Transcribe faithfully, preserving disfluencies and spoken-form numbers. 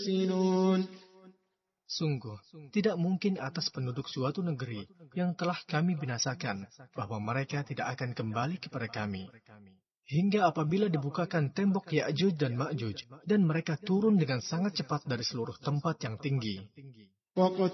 Sungguh, tidak mungkin atas penduduk suatu negeri yang telah kami binasakan, bahwa mereka tidak akan kembali kepada kami. Hingga apabila dibukakan tembok Ya'juj dan Ma'juj, dan mereka turun dengan sangat cepat dari seluruh tempat yang tinggi.